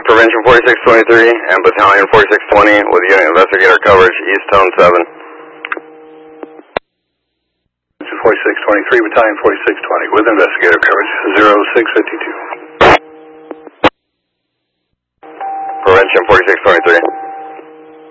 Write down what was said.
Prevention 4623 and Battalion 4620 with unit investigator coverage, East Tone 7. 4623, Battalion 4620 with investigator coverage, 0652. Prevention 4623.